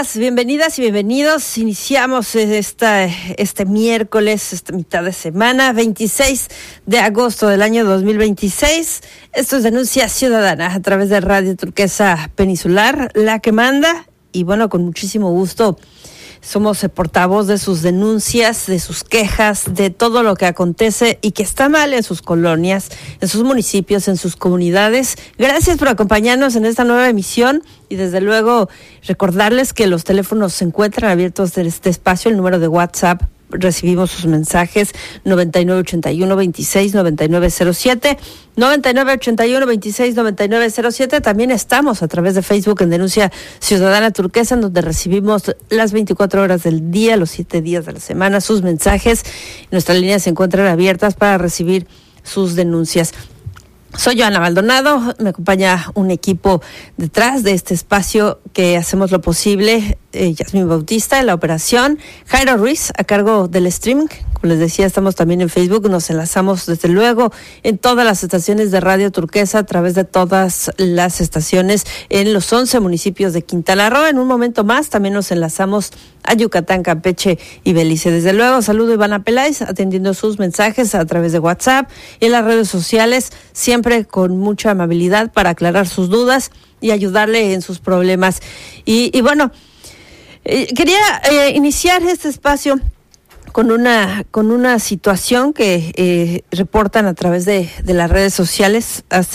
bienvenidas y bienvenidos. Iniciamos este miércoles, esta mitad de semana, 26 de agosto del año 2026. Esto es Denuncia Ciudadana a través de Radio Turquesa Peninsular, la que manda. Y bueno, con muchísimo gusto somos portavoz de sus denuncias, de sus quejas, de todo lo que acontece y que está mal en sus colonias, en sus municipios, en sus comunidades. Gracias por acompañarnos en esta nueva emisión y desde luego recordarles que los teléfonos se encuentran abiertos de este espacio, el número de WhatsApp. Recibimos sus mensajes 9981-26-9907, 9981-26-9907. También estamos a través de Facebook en Denuncia Ciudadana Turquesa, en donde recibimos las 24 horas del día, los 7 días de la semana, sus mensajes. Nuestras líneas se encuentran abiertas para recibir sus denuncias. Soy Joana Maldonado, me acompaña un equipo detrás de este espacio que hacemos lo posible. Yasmín Bautista en la operación, Jairo Ruiz a cargo del streaming. Como les decía, estamos también en Facebook, nos enlazamos desde luego en todas las estaciones de Radio Turquesa, a través de todas las estaciones en los 11 municipios de Quintana Roo. En un momento más también nos enlazamos a Yucatán, Campeche y Belice. Desde luego, saludo a Ivana Peláez, atendiendo sus mensajes a través de WhatsApp y en las redes sociales, siempre con mucha amabilidad para aclarar sus dudas y ayudarle en sus problemas. Y bueno, quería iniciar este espacio con una situación que reportan a través de las redes sociales.